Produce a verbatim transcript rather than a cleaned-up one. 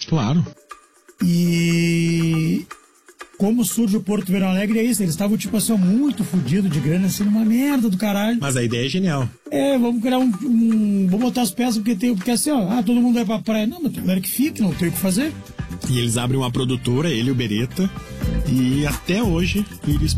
Claro. E como surge o Porto Verão Alegre é isso, eles estavam tipo assim, muito fodidos de grana, assim, numa merda do caralho. Mas a ideia é genial. É, vamos criar um, um vamos botar as peças porque tem, porque assim, ó, ah, todo mundo vai pra praia. Não, mas tem galera que fica, não tem o que fazer. E eles abrem uma produtora, ele e o Beretta, e até hoje eles